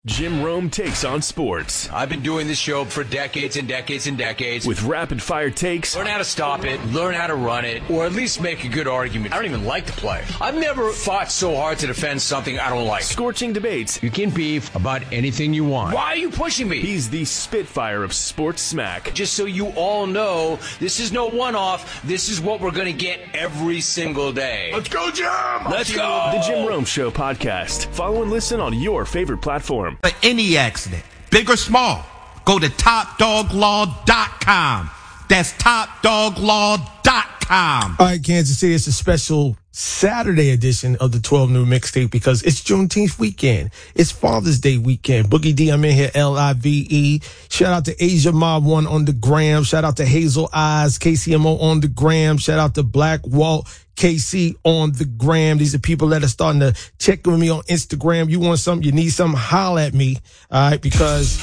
Jim Rome takes on sports. I've been doing this show for decades and decades and decades. With rapid-fire takes. Learn how to stop it, learn how to run it, or at least make a good argument. I don't even like to play. I've never fought so hard to defend something I don't like. Scorching debates. You can beef about anything you want. Why are you pushing me? He's the Spitfire of sports smack. Just so you all know, this is no one-off. This is what we're going to get every single day. Let's go, Jim! Let's go! The Jim Rome Show podcast. Follow and listen on your favorite platform. For any accident, big or small, go to TopDogLaw.com. That's TopDogLaw.com. All right, Kansas City, it's a special Saturday edition of the 12 New Mixtape because it's Juneteenth weekend. It's Father's Day weekend. Boogie D, I'm in here, Live. Shout out to Asia Mob 1 on the gram. Shout out to Hazel Eyes, KCMO on the gram. Shout out to Black Walt, KC on the gram. These are people that are starting to check with me on Instagram. You want something, you need something, holla at me. All right, because